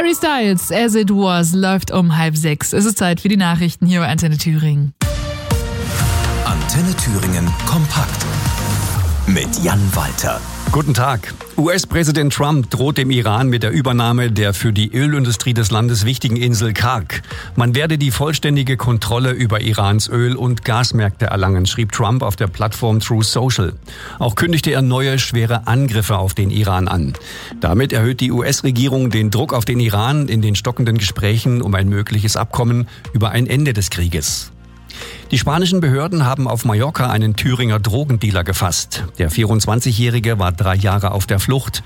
Harry Styles, As It Was, läuft um 5:30. Es ist Zeit für die Nachrichten hier bei Antenne Thüringen. Antenne Thüringen kompakt mit Jan Walter. Guten Tag. US-Präsident Trump droht dem Iran mit der Übernahme der für die Ölindustrie des Landes wichtigen Insel Karg. Man werde die vollständige Kontrolle über Irans Öl- und Gasmärkte erlangen, schrieb Trump auf der Plattform Truth Social. Auch kündigte er neue, schwere Angriffe auf den Iran an. Damit erhöht die US-Regierung den Druck auf den Iran in den stockenden Gesprächen um ein mögliches Abkommen über ein Ende des Krieges. Die spanischen Behörden haben auf Mallorca einen Thüringer Drogendealer gefasst. Der 24-Jährige war 3 Jahre auf der Flucht.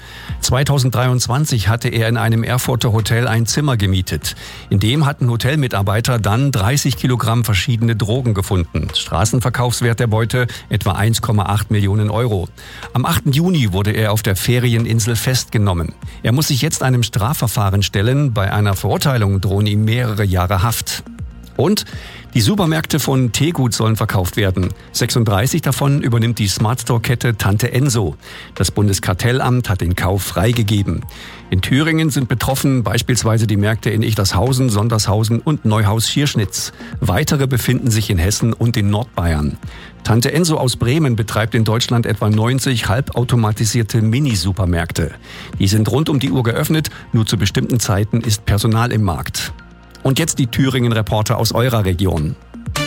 2023 hatte er in einem Erfurter Hotel ein Zimmer gemietet. In dem hatten Hotelmitarbeiter dann 30 Kilogramm verschiedene Drogen gefunden. Straßenverkaufswert der Beute etwa 1,8 Millionen Euro. Am 8. Juni wurde er auf der Ferieninsel festgenommen. Er muss sich jetzt einem Strafverfahren stellen. Bei einer Verurteilung drohen ihm mehrere Jahre Haft. Und die Supermärkte von Tegut sollen verkauft werden. 36 davon übernimmt die Smartstore-Kette Tante Enso. Das Bundeskartellamt hat den Kauf freigegeben. In Thüringen sind betroffen beispielsweise die Märkte in Ichtershausen, Sondershausen und Neuhaus-Schierschnitz. Weitere befinden sich in Hessen und in Nordbayern. Tante Enso aus Bremen betreibt in Deutschland etwa 90 halbautomatisierte Mini-Supermärkte. Die sind rund um die Uhr geöffnet, nur zu bestimmten Zeiten ist Personal im Markt. Und jetzt die Thüringen-Reporter aus eurer Region.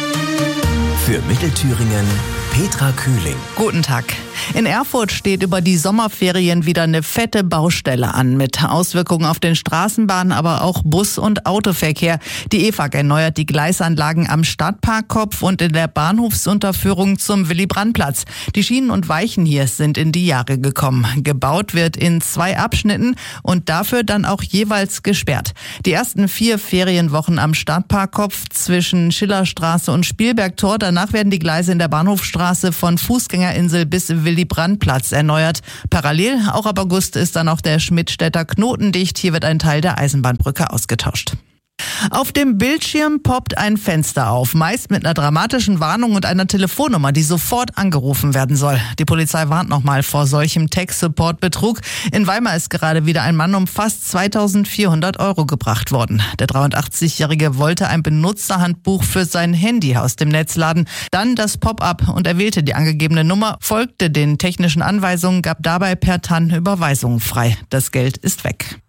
Für Mittelthüringen Petra Kühling. Guten Tag. In Erfurt steht über die Sommerferien wieder eine fette Baustelle an, mit Auswirkungen auf den Straßenbahnen, aber auch Bus- und Autoverkehr. Die EFAG erneuert die Gleisanlagen am Stadtparkkopf und in der Bahnhofsunterführung zum Willy-Brandt-Platz. Die Schienen und Weichen hier sind in die Jahre gekommen. Gebaut wird in 2 Abschnitten und dafür dann auch jeweils gesperrt. Die ersten 4 Ferienwochen am Stadtparkkopf zwischen Schillerstraße und Spielbergtor. Danach werden die Gleise in der Bahnhofstraße von Fußgängerinsel bis Willy-Brandt-Platz erneuert. Parallel, auch ab August, ist dann auch der Schmidtstädter Knoten dicht. Hier wird ein Teil der Eisenbahnbrücke ausgetauscht. Auf dem Bildschirm poppt ein Fenster auf, meist mit einer dramatischen Warnung und einer Telefonnummer, die sofort angerufen werden soll. Die Polizei warnt nochmal vor solchem Tech-Support-Betrug. In Weimar ist gerade wieder ein Mann um fast 2.400 € gebracht worden. Der 83-Jährige wollte ein Benutzerhandbuch für sein Handy aus dem Netz laden. Dann das Pop-up und er wählte die angegebene Nummer, folgte den technischen Anweisungen, gab dabei per TAN Überweisungen frei. Das Geld ist weg.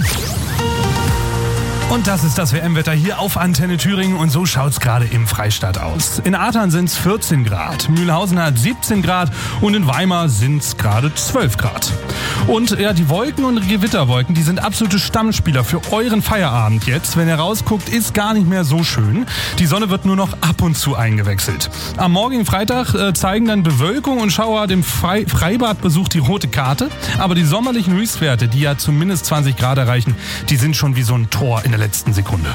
Und das ist das WM-Wetter hier auf Antenne Thüringen und so schaut's gerade im Freistaat aus. In Ahrtal sind's 14 Grad, Mühlhausen hat 17 Grad und in Weimar sind's gerade 12 Grad. Und ja, die Wolken und Gewitterwolken, die sind absolute Stammspieler für euren Feierabend jetzt. Wenn ihr rausguckt, ist gar nicht mehr so schön. Die Sonne wird nur noch ab und zu eingewechselt. Am morgigen Freitag zeigen dann Bewölkung und Schauer dem Freibadbesuch die rote Karte. Aber die sommerlichen Höchstwerte, die ja zumindest 20 Grad erreichen, die sind schon wie so ein Tor in der letzten Sekunde.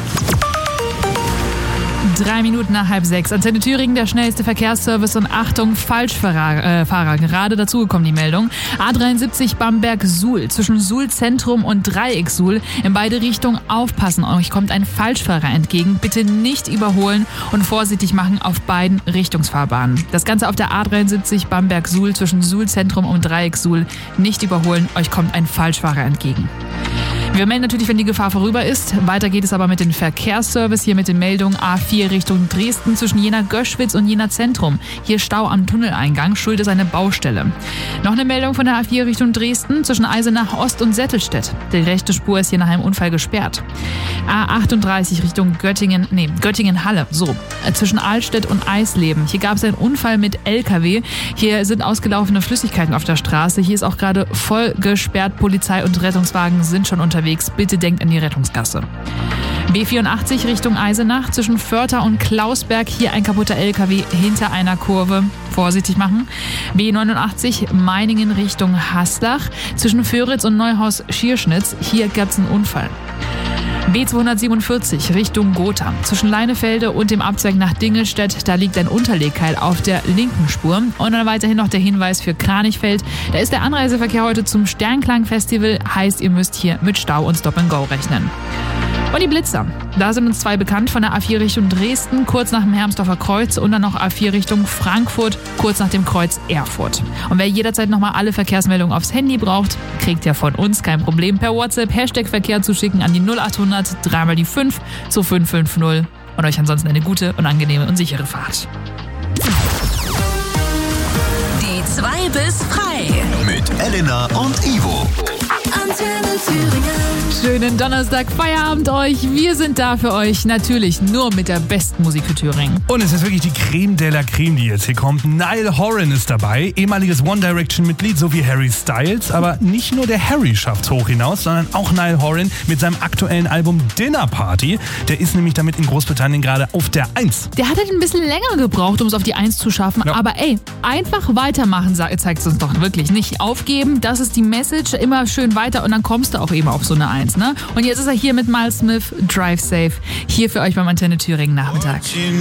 3 Minuten nach 5:30. Antenne Thüringen, der schnellste Verkehrsservice und Achtung, Falschfahrer. Gerade dazugekommen die Meldung. A73 Bamberg-Suhl, zwischen Suhl-Zentrum und Dreieck-Suhl. In beide Richtungen aufpassen, euch kommt ein Falschfahrer entgegen. Bitte nicht überholen und vorsichtig machen auf beiden Richtungsfahrbahnen. Das Ganze auf der A73 Bamberg-Suhl, zwischen Suhl-Zentrum und Dreieck-Suhl. Nicht überholen, euch kommt ein Falschfahrer entgegen. Wir melden natürlich, wenn die Gefahr vorüber ist. Weiter geht es aber mit dem Verkehrsservice. Hier mit den Meldungen A4 Richtung Dresden zwischen Jena-Göschwitz und Jena-Zentrum. Hier Stau am Tunneleingang. Schuld ist eine Baustelle. Noch eine Meldung von der A4 Richtung Dresden zwischen Eisenach-Ost und Settelstedt. Die rechte Spur ist hier nach einem Unfall gesperrt. A38 Richtung Göttingen-Halle. Zwischen Altstedt und Eisleben. Hier gab es einen Unfall mit LKW. Hier sind ausgelaufene Flüssigkeiten auf der Straße. Hier ist auch gerade voll gesperrt. Polizei und Rettungswagen sind schon unterwegs. Bitte denkt an die Rettungsgasse. B84 Richtung Eisenach zwischen Förther und Klausberg. Hier ein kaputter LKW hinter einer Kurve. Vorsichtig machen. B89 Meiningen Richtung Haslach zwischen Föritz und Neuhaus-Schierschnitz. Hier gab es einen Unfall. B247 Richtung Gotha. Zwischen Leinefelde und dem Abzweig nach Dingelstedt, da liegt ein Unterlegkeil auf der linken Spur. Und dann weiterhin noch der Hinweis für Kranichfeld. Da ist der Anreiseverkehr heute zum Sternklang-Festival, heißt, ihr müsst hier mit Stau und Stop-and-Go rechnen. Und die Blitzer. Da sind uns 2 bekannt von der A4 Richtung Dresden, kurz nach dem Hermsdorfer Kreuz und dann noch A4 Richtung Frankfurt, kurz nach dem Kreuz Erfurt. Und wer jederzeit nochmal alle Verkehrsmeldungen aufs Handy braucht, kriegt ja von uns kein Problem per WhatsApp #Verkehr zu schicken an die 0800 3 mal die 5 zu 550 und euch ansonsten eine gute und angenehme und sichere Fahrt. Die 2 bis frei. Mit Elena und Ivo. Antenne Thüringen. Schönen Donnerstag, Feierabend euch. Wir sind da für euch, natürlich nur mit der besten Musik für Thüringen. Und es ist wirklich die Creme de la Creme, die jetzt hier kommt. Niall Horan ist dabei, ehemaliges One Direction-Mitglied sowie Harry Styles. Aber nicht nur der Harry schafft's hoch hinaus, sondern auch Niall Horan mit seinem aktuellen Album Dinner Party. Der ist nämlich damit in Großbritannien gerade auf der 1. Der hat halt ein bisschen länger gebraucht, um es auf die 1 zu schaffen. Ja. Aber ey, einfach weitermachen, zeigt es uns doch wirklich. Nicht aufgeben, das ist die Message. Immer schön weiter und dann kommst du auch eben auf so eine 1. Ne? Und jetzt ist er hier mit Miles Smith, Drive Safe. Hier für euch beim Antenne Thüringen Nachmittag.